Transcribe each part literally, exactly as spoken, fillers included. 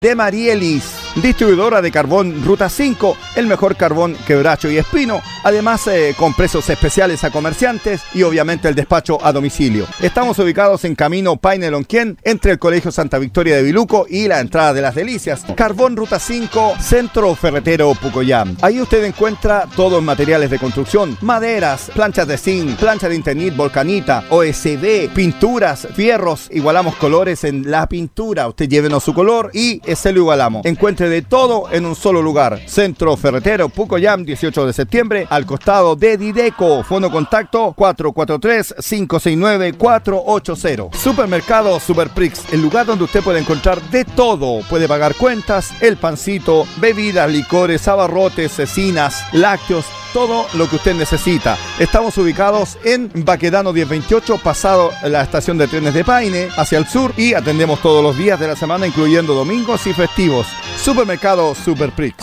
de Marielis, distribuidora de carbón Ruta cinco, el mejor carbón Quebracho y Espino, además eh, con precios especiales a comerciantes y obviamente el despacho a domicilio. Estamos ubicados en Camino Paine Lonquén, entre el Colegio Santa Victoria de Viluco y la entrada de Las Delicias. Carbón Ruta cinco, Centro Ferretero Pucoyam. Ahí usted encuentra todos los materiales de construcción, maderas, planchas de zinc, plancha de Internet, Volcanita, O S B, pinturas, fierros. Igualamos colores en la pintura. Usted llévenos su color y se lo igualamos. Encuentre de todo en un solo lugar. Centro Ferretero Pucoyam, dieciocho de septiembre, al costado de Dideco. Fono contacto cuatro cuatro tres, cinco seis nueve, cuatro ocho cero. Supermercado Superprix, el lugar donde usted puede encontrar de todo. Puede pagar cuentas, el pancito, bebidas, licores, abarrotes, cecinas, lácteos, todo lo que usted necesita. Estamos ubicados en Baquedano diez veintiocho, pasado la estación de trenes de Paine, hacia el sur, y atendemos todos los días de la semana, incluyendo domingos y festivos. Supermercado Superprix.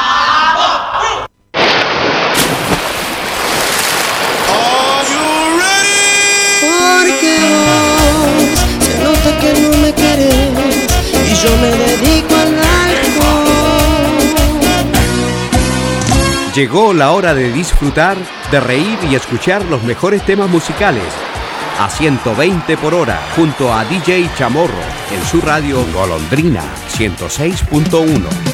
Porque vos se nota que no me querés y yo me dedico al alcohol. Llegó la hora de disfrutar, de reír y escuchar los mejores temas musicales. A ciento veinte por hora, junto a D J Chamorro, en su radio Golondrina ciento seis punto uno.